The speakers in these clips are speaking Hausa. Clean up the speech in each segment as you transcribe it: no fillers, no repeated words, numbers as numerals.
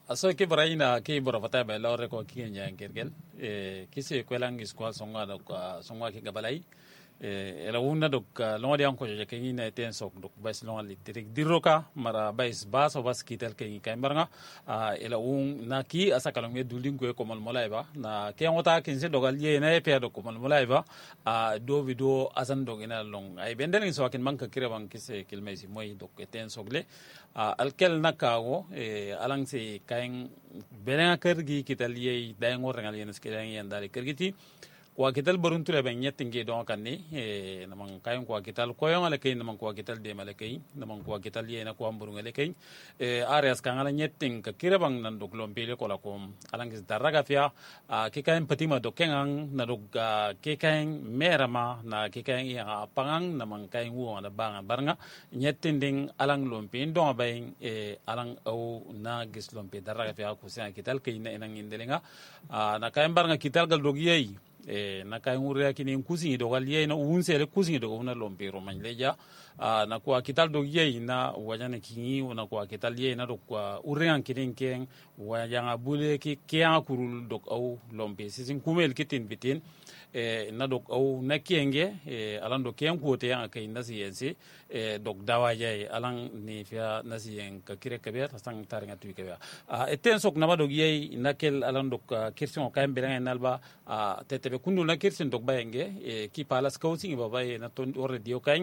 aso ke braina ke bora fata ba lore ko ki nya gergel kise kwelang iskwa songa ke gabalai ela wunna dok longdi anko je ke ni na ten sok dok bas long litrik diroka mara bas bas o bas kitel ke ni kambaranga ela wun na ki asaka long duling ko mal molaiba na ke ngota kinse dogal ye na pe dok mal molaiba do video asan dog ina long ay benden so akin manka kire bang kise kilmesi moy dok ten sogle alkel nakago alang se kain benanga kergi kital ye dayngo rangal yenes ke yan dali kergiti kwa kital barunture ben nyettinge don kanni namang kayon kwa kital koyon ale kay namang kwa kital de male kay namang kwa kital ye na kwa mburung ale kay areas kan ala nyetting ka kirabang nan doglom pele kola kom alang is daraga fia ke kayen patima do kengang na dog ke kayen merama na ke kayen ya pangang namang kayen wo na banga barnga nyettinding alang lompe don bay alang au na gis lompe daraga fia ko sen kital kay na enang indelenga na kayen barnga kital gal dogiyei na kay ngure kini kusingi do gal yey na unsele kusingi do na lompero man leja na kwa kital do yey na wajane kingi na kwa kital yey na do kwa urean kinin ken wajanga bule ki kya kurul dok au lompe sisin kumel kitin bitin na dok au na kenge alan do ken ko te an kay nasiyense dok dawa yey alan ni fia nasiyen ka kire kabe sang taringa tu kabe eten sok na ba do yey na kel alan dok kirsion kay mbere nalba tete kundu na kirsin dok bayenge ki palas coaching baba na ton ore dio kain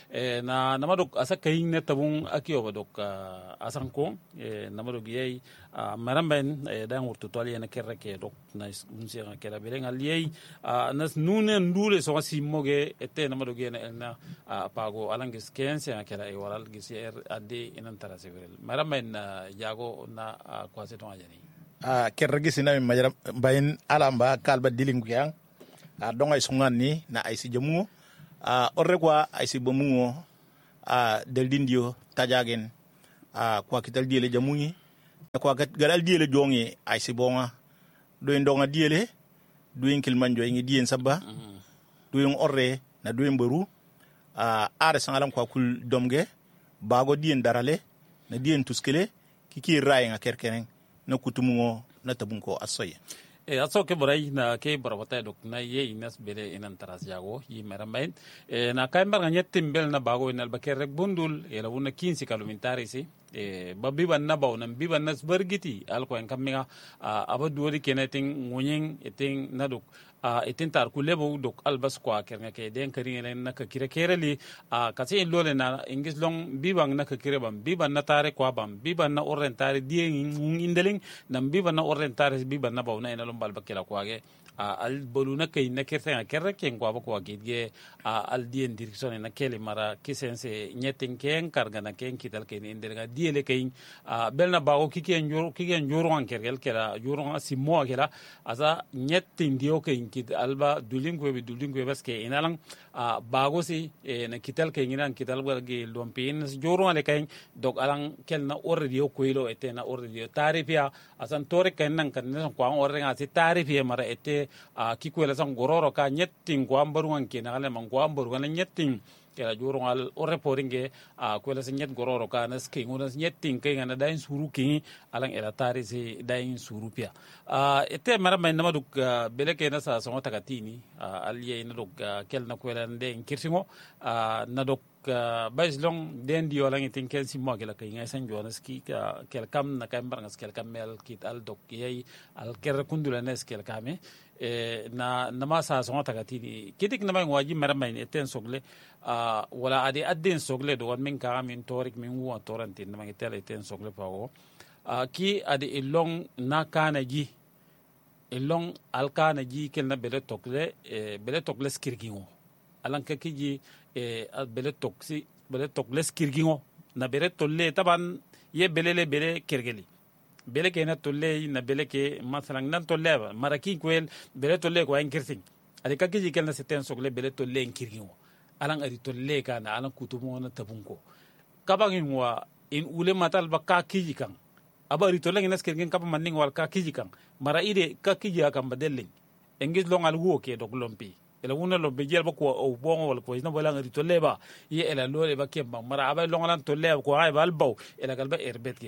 na namadok asa kain ne tabung akiyo badok asanko namadok yey maramben dan wurtu toli na kerreke dok na unse na kera berenga yey nas nune ndule so simoge ete namadok yena na pago alangis kense na kera e waral gisier ade inan tarasevel maramben jago na kwase to ajani kerrege sina majara bayin alamba kalba dilingu yang donga isungan ni na aisi jamu orre kwa aisi bomungo del dindio tajagen kwa kital diele jamungi kwa garal diele jongi aisi bonga doin donga diele doin kilmanjo ngi dien sabba doin orre na doin beru are sangalam kwa kul domge bago dien darale na dien tuskele kiki ray nga kerkenen na kutumungo na tabunko asoye aso ke boray na ke borabata dok na ye inas bele inan taras jago yi marambain na kaimbar nganyettim bel na bago inal baker bundul ela wona 15 kilometri si babiban na baw nan biban nas bargiti alko en kammiga abadu wori keneting ngunyen eting naduk etin tar kulebo dok albas kwa kernga ke den karin na ka kire kereli kasi lole na ingis long bibang na ka kire bam biban na tare kwa bam biban na oren tare dien indeling nam biban na oren tare biban na baw na ina lombal bakela kwa ge al boluna kay na kerta kerra ken kwa bakwa ge al dien direction na kele mara kisense nyetin ken karga na ken kital ken indelga diele kay belna bawo kiken joro an kergel kela joro asimo kela asa nyetin dio ken kit alba dulingwe baske inalang bago si na kital ken inan kital ge lompin joro ale kay dog alang kel na ordio koilo ete na ordio tarifia asan tore ken nan kan kwa orrenga si tarifia mara ete kikwela sang gororo ka nyetting ko ambaruan ke na man ko ambaruan nyetting kela jorongal o reportinge kwela se nyet gororo ka na ski ngona nyetting ke ngana dain suru ki alang era tari se dain suru pia ete mara may namaduk bele ke na sa songo tagatini aliye na dok kel na kwela ndeng kirsingo na dok bais long den dio lang itin ken simo kela kay ngay san jonas ki kel kam na kay barngas kel kamel kit al dok yey al ker kundula nes kel kame na nama sa songo tagatini kitik na may waji mara may eten sogle wala ade adden sogle do min ka min torik min wo torantin na may tel eten sogle pawo ki ade ilong na kana ji ilong al kana ji kel na bele tokle skirgingo alan ka kiji bele tokle skirgingo na bele tolle taban ye bele kergeli bele ke na tolle na bele ke masalan nan tolle ba maraki kwel bele tolle ko en kirsing ade ka kiji kel na seten sogle bele tolle en kirgingo alan adi tolle kana alan kutumo na tabunko kabangin wa in ule matal ba ka kiji kan aba ri tolle ngi nas kirgin kapa manning wal ka kiji kan mara ide ka kiji akam badellen engis longal wo ke dok lompi ela wona lo be jel ba ko o bongo wala ko ina wala ngari tolle ba ye ela lole ba kemba mara aba longalan tolle ko ay bal baw ela galba erbet ge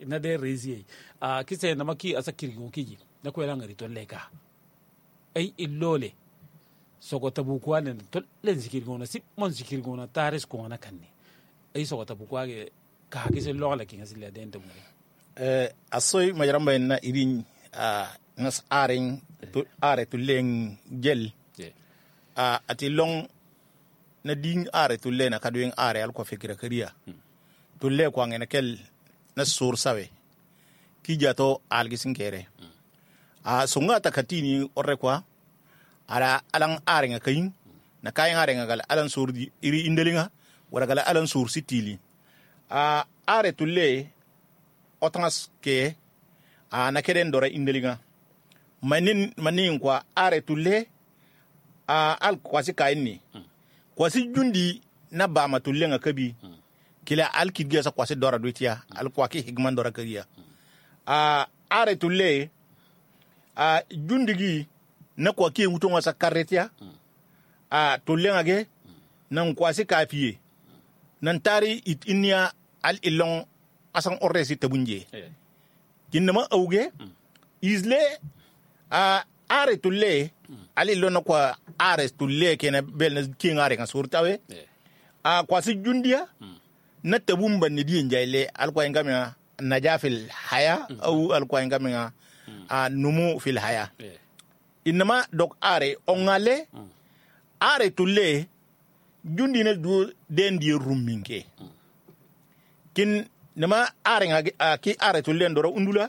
na de rezi kise na maki asa kirgo kiji na ko ngari to leka ay illole sogo tabu kwa ne to len zikirgo na sip mon zikirgo na taris ko na kanne ay sogo tabu kwa ge ka kise lola ki ngasi le den tabu asoy majaramba na irin ngas are to leng gel ati long na ding are to le na kadweng are al ko fikira kariya to le ko ngene kel na sur sawe ki jato algisin kere sunga takatini orre kwa ala alang are nga kayin na kayin are nga gal alan sur iri indelinga wala gal alan sur sitili are to le otras ke na keden dora indelinga manin kwa are to le al kwasi kayin ni kwasi jundi na ba matullenga kabi kila al kidge sa kwasi dora dutia al kwaki higman dora kariya are tulle jundigi na kwaki wutonga sa karretia tullenga ge nan kwasi kafiye nan tari it inya al ilong asan orresi tabunje kinama auge isle are tulle ali lona kwa ares tulle kena bel kingare kan surtawe kwasi jundia na tabumba ni di njaile alkwa ingame najafil haya au alkwa ingame numu fil haya inma dok are ongale are tulle jundi ne du den di rumminke kin nama are nga ki are tulle ndoro undula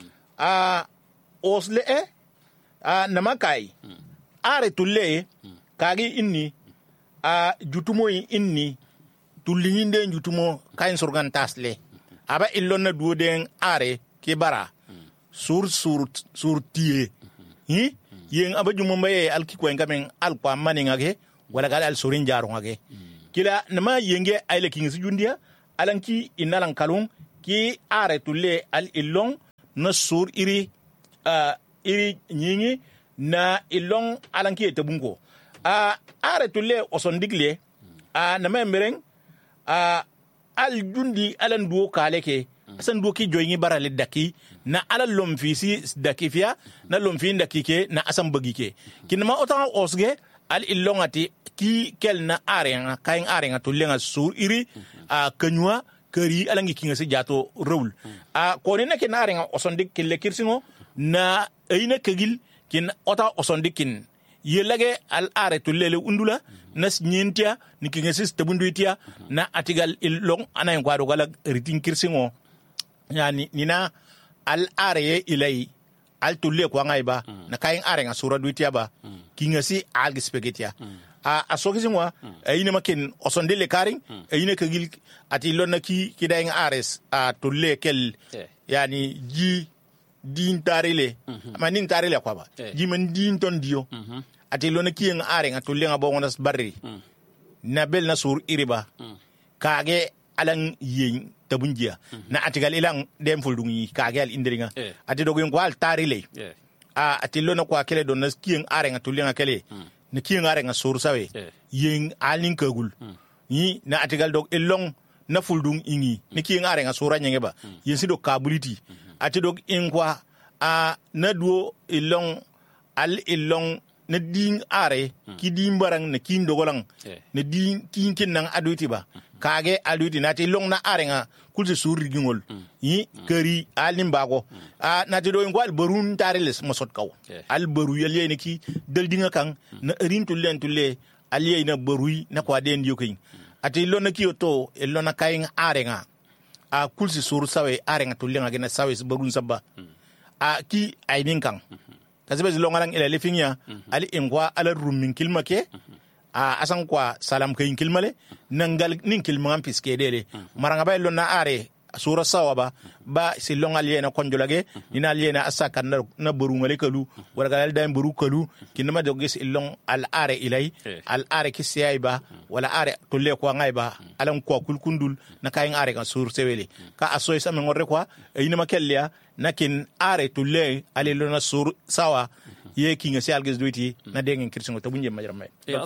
osle nama kai are tulle kagi inni jutumo inni tullinde jutumo kain surgan tasle aba illonna duoden are ke bara sur tie yen aba jumo maye alki ko ngamen alpa maningage wala gal al surin jarungage kila nama yenge ayle king su jundia alanki inalan kalung ki are tulle al illong na sur iri nyingi na ilong alanki etabungo are tulle osondigle na membereng al jundi alan duo kaleke asan duo ki joyni barale daki na ala lomfi si daki fia na lomfi daki ke na asan bagike kinama otan osge al ilongati ki kel na arenga kain arenga tulenga sur iri kanywa kari alangi kinga se jato rule ko ne ke na arenga osondik kille kirsingo na ayina kegil kin ota osondikin yelage al are tulele undula nas nyentia ni kingesis tabunduitia na atigal ilong anay kwado gala ritin kirsingo yani nina al are ilay al tulle ko ngayba na kayin are nga sura duitia ba kingesi al gespegetia asokisinwa ayina makin osondele karing ayina kagil ati lonna ki kiday nga ares tulle kel yani ji din tarile manin tarile kwa ba jiman din ton dio ati lona kiyeng are nga tulenga bo ngonas barri na bel na sur iriba kage alang yin tabunjia na atigal ilang dem fuldungi kage al indringa ati dogo ngwal tarile ati lona kwa kele don nas kiyeng are nga tulenga kele na kiyeng are nga sur sawe yin alin kagul ni na atigal dog elong na fuldung ingi ni kiyeng are nga sura nyengeba yin sido kabuliti ati dog ingwa na duo ilong al ilong na ding are ki dim barang na kin dogolang na ding kin nang aduti ba kage aduti na ti long na are nga kulse suri gingol yi kari alim bago na ti do ngwal barun tareles mosot kaw al baru yele ne ki del dinga kan na rin tulle aliye na barui na kwa den yokin ati lo na kiyoto elo na kayin are nga kulse suru sawe are nga tulle nga gena sawe barun sabba ki ainin kan kazibe zilongalang ila lefinya ali ingwa ala rummin kilmake asan kwa salam kayin kilmale nangal nin kilman piske dele maranga bay lonna are sura sawaba ba silongal yena konjolage ina yena asaka na burungale kalu wargal dai buru kalu kinama dogis ilong al are ilay al are kisiyay ba wala are tolle ko ngayba alam ko kulkundul na kayin are kan sur sewele ka asoy sam ngorre kwa ina makellia nakin are tolle ale lona sur sawa ye kinga si alges duiti na dengen kirsingo to bunje majramay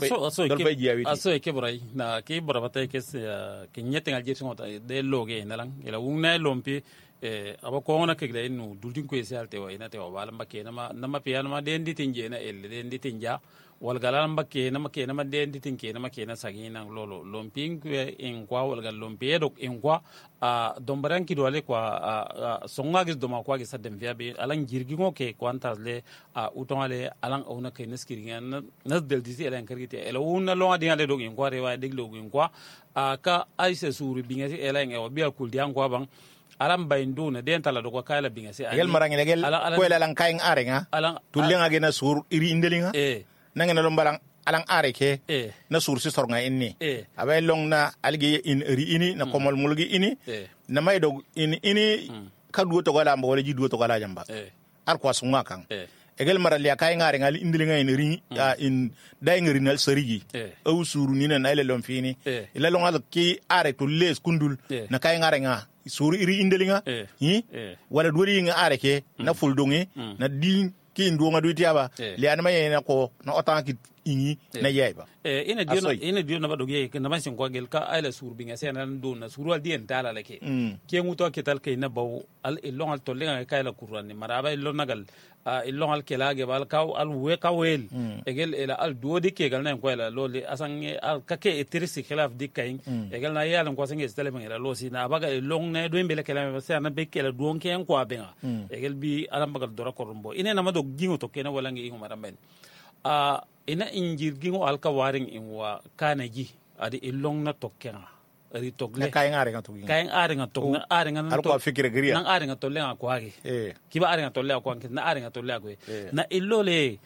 aso ke boray na ke borabata ke ke nyete ngal jirsingo de loge nalang ila wungna lompi aba ko ngona ke glen no dultin ko esal te wa ina te wa wala mbake nama piya nama den ditin je na el den ditin ja wal galan mbake nama den ditin ke nama ke na sagina lolo lomping ko en kwa wal gal lompie dok en kwa dombaran ki dole kwa songa gis doma kwa gis sadem via be alan jirgi ngo ke kwantas le utongale alan ona ke neskiri nas del disi elan karite elo una longa dinga le dok en kwa rewa deglo en kwa ka aise suru bingasi elan e biya kul dian kwa bang alam baindu na den tala do ko kala binga se gel marangi gel ko lan kaing arenga tulenga gena sur iri indelinga nangena lo mbalang alang are ke na sur si sornga inni abay long na algi in iri ini na komol mulgi ini na may do ini ka duwo to gala mbo wala ji duwo to gala jamba ar ko sunga kan egel marali kaing arenga indelinga in iri in day ngiri nal sarigi au suru ni na ile lom fini ila long al ki are to les kundul na kaing arenga suru iri indelinga wala dori nga areke na fuldongi na din ki ndonga do tiaba le anama yena ko na otanki ingi na yaiba ina dio na badoge ke na masin ko gel ka ala sur binga se na do na suru al dien tala lake ke nguto ke tal ke na baw al ilong al tolenga ka la qur'an maraba ilong nagal ilong al kelage bal kaw al we kawel egel ela al do de ke gal na ko ela lole asan al ka ke etirisi khilaf dikain egel na yala ko sange stele men ela losi na baga ilong na do mbele kelame se na be kela do ke en ko benga egel bi alam bagal dora korombo ine na mado gingo to kena wala ngi ngumara men ina injir gingo alka waring inwa kanaji adi ilong na tokkena ri togle kayen arenga to kayen arenga to na arenga na to fikire griya na arenga to lenga ko age kiba arenga to lenga ko anke na arenga to lenga ko na illole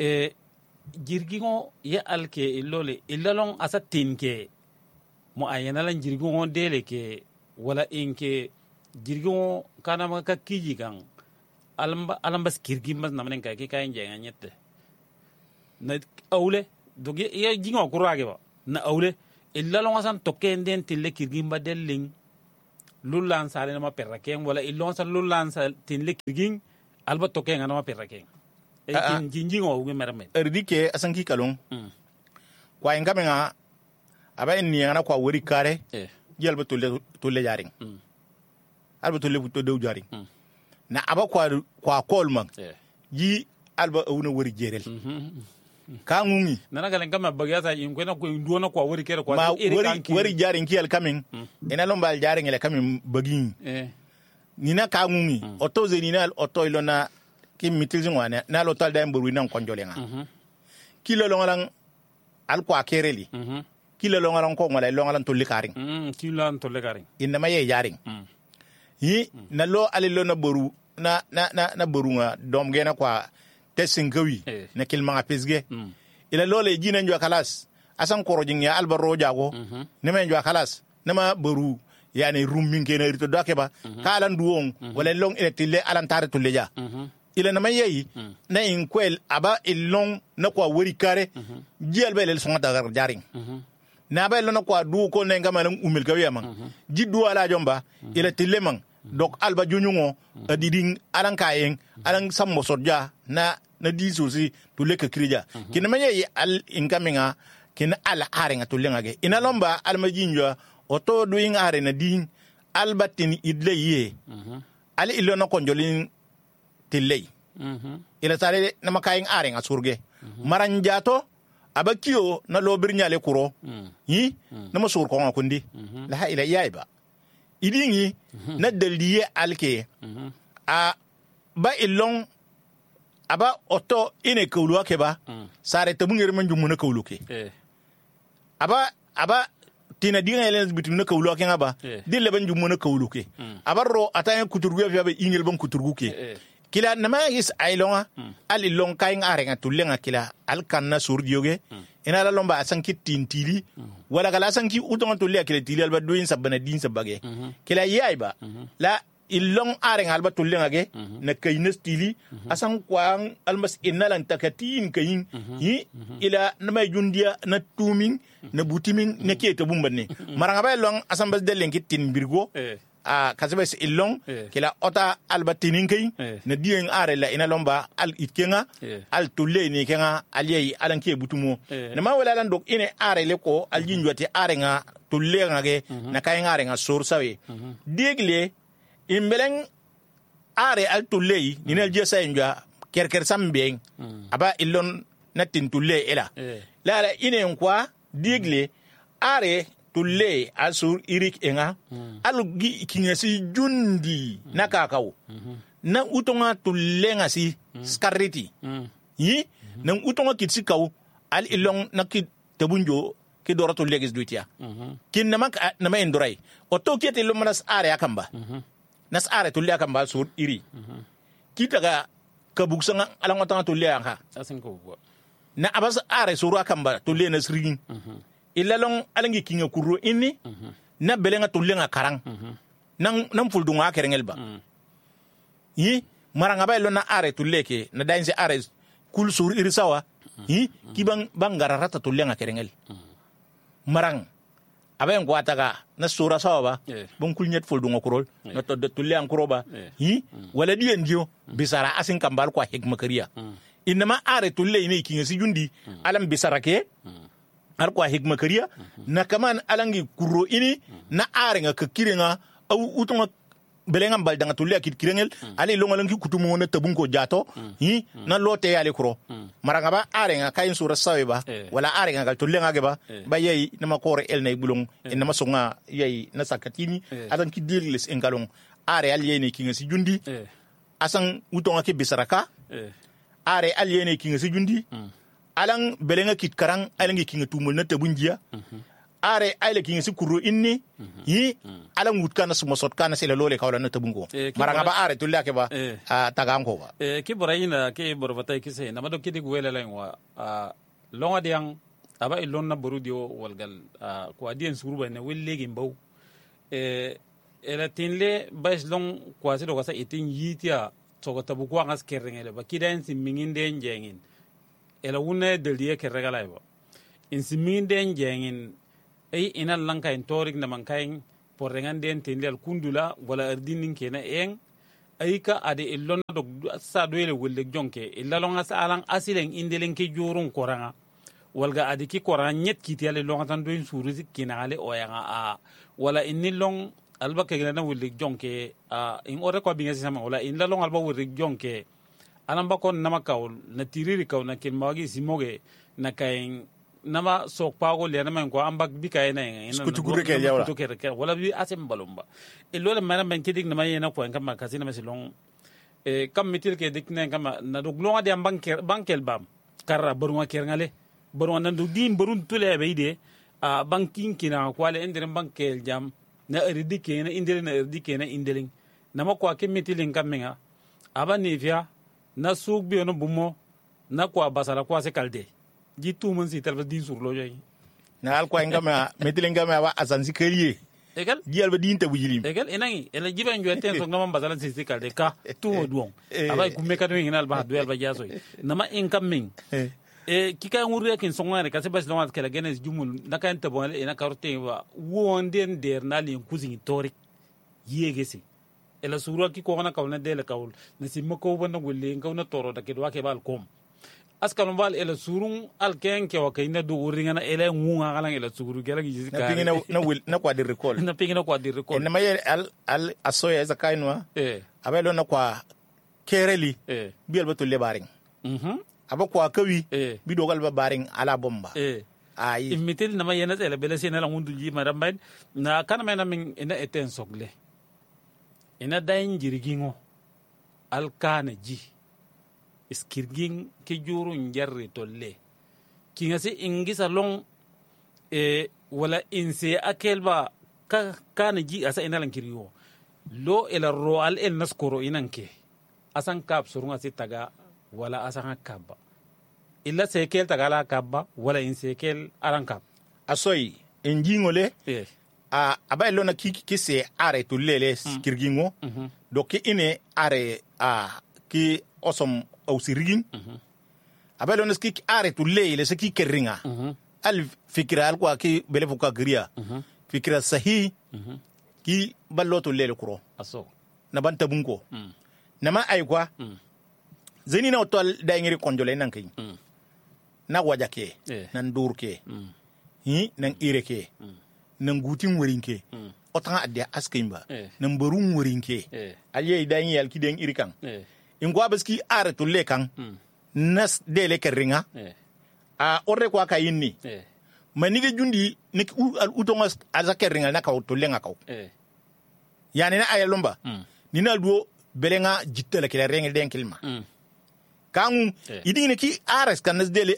jirgingo ye alke illole illalong asa tinke mo ayena lan jirgingo dele ke wala inke jirgingo kana maka kiji kan alamba skirgi mas namnen ka ke kayen jenga nyette na awle doge ye jingo kurage ba na awle illa longa san token den tille kirgin ba delling lulan sale na ma perraken wala illa san lulan sal tille kirgin alba token na ma perraken e jinjingo uge merme erdike asanki kalon kwa ingamenga aba en niana kwa wori kare jelba tolle jaring alba tolle to dew jaring na aba kwa kolman ji alba una wori jerel ka ngungi nana galen kama bagata in kwena ko nduona kwa wori kere kwa ma wori jaring kiel kamin ina lombal jaring ele kamin bagin nina ka ngungi oto zenina oto ilona ki mitilzin wane na lo tal da mburu nan konjolenga kilo longalang al kwa kereli kilo longalang ko ngala longalang to likaring kilo an to likaring inna maye jaring yi na lo alilo na boru na borunga dom gena kwa tesingawi na kilmanga pesge ila lole jina njwa kalas asan korojin ya albaro jago ne men njwa kalas nama boru yani rummin kena rito dokeba kalan duwon wala long eletile alan tare to leja ila nama yeyi na inkwel aba ilong na kwa wori kare jial bele songa dagar jaring na ba ilong na kwa du ko ne ngama nan umil kawiya man jiddu ala jomba ila tilemang dok alba junyungo adiding alang kaeng alang sammo sodja na disosi to leka krija kina manye al inkaminga kina ala arenga to lenga ge ina lomba al majinjwa oto doing are na din albatin idle ye ali ilo na konjolin tillei ila sare na makayin arenga surge maranjato abakio na lobirnyale kuro yi na masur ko ngakundi la ila yaiba idingi na daliye alke a ba ilong aba oto ine kawluwa ke ba sare ta mungere man jumuna kawluke aba tina dinga elen bitu na kawluwa ke ngaba dille ban jumuna kawluke abarro atayen kuturgu ya ba ingel ban kuturguke kila nama is ailonga al ilong kaing arenga tulenga kila al kanna surdioge ina la lomba asanki tintili wala kala asanki utonga tulia kila tili alba doin sabana din sabage kila yaiba la ilong arenga alba tulenga ge na kaynes tili asan kwang almas inalan takatin kayin yi ila nama jundia na tumin na butimin na kete bumbanne maranga ba long asan bas delenki tin birgo kasabes ilong kila ota albatinin kai na diyen are la ina lomba al itkenga al tulle ni kenga aliyi alanke butumo na ma wala lan dok ine are le ko al jinjwati are nga tulle nga ge na kay ngare nga sor sawe digle imbeleng are al tullei ninel jesa inja kerker sambeng aba illon natin tulle ela la ine kwa digle are tulle asur irik enga alugi kingesi jundi nakakau na utonga tulle ngasi skarriti yi na utonga kitsi kau al ilong nakit tabunjo ki dora tulle gis duitia kin nama endurai oto kete lo manas are akamba nas are tulle akamba sur iri kitaga kabuksanga alangotanga tulle anka asinko na abas are suru akamba tulle na srigin ilalong alangi kinga kuro inni na belenga tulle nga karang nan fuldunga kerengelba yi maranga ba na are tulle ke na dainse are kul sur iri sawa yi kibang bangara rata tulle nga kerengel marang aben gwataga na sura sawa ba bon kul nyet fuldunga kurol na to tulle an kuroba yi wala dien dio bisara asin kambal kwa hikma kariya inma are tulle ne kinga si jundi alam bisara ke har kwa hikma kariya na kaman alangi kuro ini na are nga kirenga au utunga belenga baldanga tulle akit kirengel ali longalangi kutumo na tabunko jato hi na lote yale kuro maranga ba are nga kayin sura sawe ba wala are nga tulle nga ba ba yeyi na makore el nay bulong en ma songa yeyi na sakatini adan ki dirles engalong are al yene kinga si jundi asan utonga ke bisaraka are al yene kinga si jundi alang belenga kit karang alangi kinga tumul na tabunjia are aile kinga si kuro inni yi alang wutkana suma sotkana sele lole kawla na tabungo maranga ba are tulla ke ba taganko ba ki borayina ke borbata ki se namado ki dig wele lawa longa diang aba ilon na borudio walgal ko adien suruba ne wellegi mbaw ela tinle bas long kwasi do kasa itin yitia to tabu ko ngas kerengele ba kidan siminginde njengin ela wune deldiye kerregala ba in siminginde njengin ay ina lanka in torik na mankain porrengan den tindel kundula wala ardinin kena en ay ka ade illon do sa doele wolle jonke illa longa sa alang asilen indelen ke jorun koranga walga ade ki koranga nyet kiti ale longa tan do suruzi kinale oyanga a wala inni long alba ke gena wolle jonke in ore ko binga sama wala in la long alba wolle jonke alamba kon nama kawul na tiriri kaw na kin magi simoge na kain nama sok pago le nama ko ambak bikay na skutugure ke yawla wala bi asem balumba e lole mana ben kidik nama yena ko en kama kasina mesilong kam mitil ke dik ne kama na do glonga de bankel bam karra baruma kerngale baruma nan do din barun tule be ide banking kina ko ale endere bankel jam na erdike na indele na erdike na indeling nama ko ke mitilin kamenga abani via na suk bi ono bumo na ko basala ko se kalde jitu mun si talba din sur lo joy na al ko ngama metilin ngama wa azanzi keriye egal dial ba din tabu yilim egal enangi ela jiben jo ten so ngama basala si kalde ka tu duon abay ku meka do nginal ba do ba jaso nama incoming kika nguru yakin songare ka se bas lo kala genes jumul naka enta bon ena karote wa wonden der nali kuzin torik yegesi ela suru ki ko na kawna dele kawl na simma ko wona golle ngawna toro da ke do ke bal kom askan val ela surun alken ke wa kayna do uringa na ela ngunga galang ela suru gela gi na pingina na kwa di recall na pingina kwa di recall na maye al asoya za kainwa abelo na kwa kereli biel batul le baring aba kwa kawi bi dogal ba baring ala bomba ay imitel na maye na ela bela sena la ngundu ji madam na kana mena min ina eten sogle ina dayin jirgingo alkana ji skirgin ke jurun jarre tolle kinga se ingisa long wala inse akelba kana ji asa ina lankiriyo lo ela roal el naskoro inanke asan kap surunga se taga wala asan kabba illa se kel taga la kabba wala inse kel aran kap asoy enjingole aba lo na ki se are tolle skirgingo do ke ine are ki osom au sirigin abelo nes ki are tu leile se ki keringa al fikra al kwa ki bele fuka griya fikra sahi ki ballo tu leile kuro aso na banta bunko nama ay kwa zeni na otol da ngiri konjole nan kai na wajake nan durke nan ireke nan gutin wurinke otanga adia askimba nan barun wurinke aye dan yal kiden irikan in gwa baski are to lekan nas dele keringa a orre kwa kayinni manige jundi nik al utonga azakeringa na ka to lenga ka yani na ayalomba nina duo belenga jittela kila rengel den kilma kangu idine ki ares kan nas dele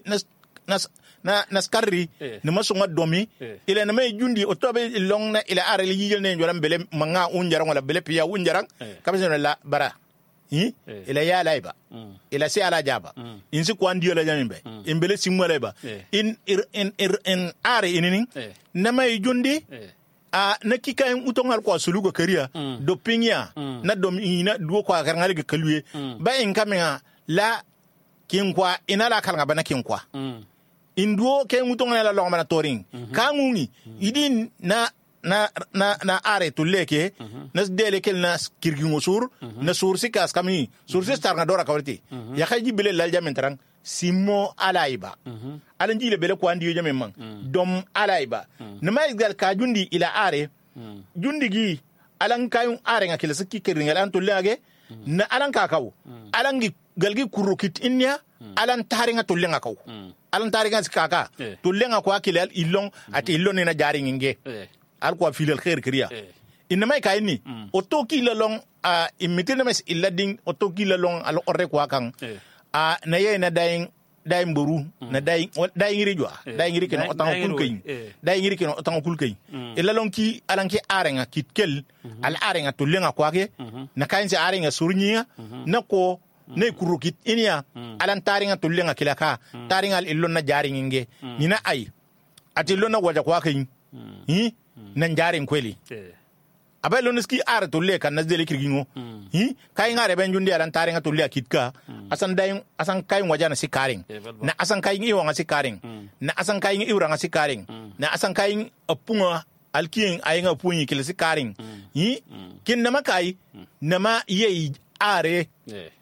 nas karri ne masunga domi ila na may jundi o tobe long na ila are li yijel ne njoram bele manga unjarang wala bele piya unjarang kabisen la bara ila ya laiba ila si ala jaba insi kwandi la jambe in bele simwa laiba in are inini na may jundi a na kika en utongal ko sulugo kariya do pinya na domi na duo ko garngal ga kalwe ba in kamenga la kinkwa inala kalanga bana kinkwa induo ke ngutonga la longa na toring kangungi idin na are to leke na dele kel na kirgingo sur na sur sikas kami sur star na dora kawriti ya khaji bele la jamen tarang simo alaiba alan jile bele ko andi jamen man dom alaiba na mai gal ka jundi ila are jundi gi alan kayun are nga kila sikki kirginga an to lage na alan ka kaw alan gi galgi kurukit inya alan taringa to lenga kaw alan taringa sikaka to lenga ko akilal illong ati illon na jari nge al ko filal khair kriya inma kay ni otoki la long a imitina mes illading otoki la long al orre ko kan a na ye na dayin boru na dayin rijwa dayin ri keno otan kulkay dayin ri keno otan kulkay illa long ki alan ki arenga kitkel al arenga to lenga ko ake na kayin se arenga surniya na ko ne kurukit inya alan taringa tullenga kilaka taringa illon na jaring nge nina ay ati lona waja kwa kin nan jaring kweli abay loneski are tulle kan nazdele kirgingo kay ngare ben jundi alan taringa tulle kitka asan kay waja na sikaring na asan kay ngi wanga sikaring na asan kay ngi iwranga sikaring na asan kay apunga alkin ayinga punyi kil sikaring kin nama kay nama yei are